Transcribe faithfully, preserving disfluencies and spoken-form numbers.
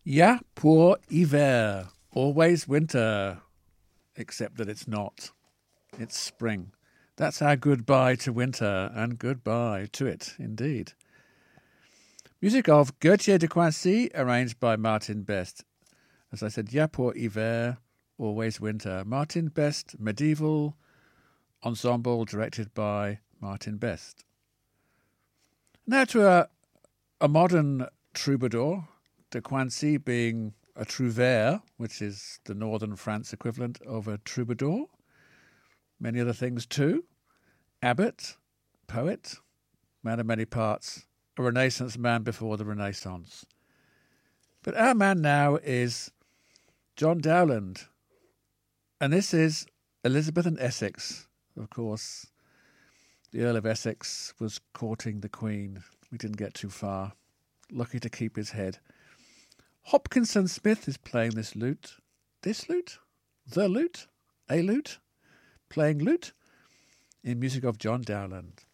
Ja, pour hiver. Always winter. Except that it's not. It's spring. That's our goodbye to winter and goodbye to it, indeed. Music of Gauthier de Coincy, arranged by Martin Best. As I said, Ja pour hiver, always winter. Martin Best, medieval ensemble directed by Martin Best. Now to a, a modern troubadour, de Coincy being a trouvère, which is the northern France equivalent of a troubadour. Many other things too. Abbot, poet, man of many parts, a Renaissance man before the Renaissance. But our man now is John Dowland. And this is Elizabeth and Essex. Of course, the Earl of Essex was courting the Queen. We didn't get too far. Lucky to keep his head. Hopkinson Smith is playing this lute. This lute? The lute? A lute? Playing lute? In music of John Dowland.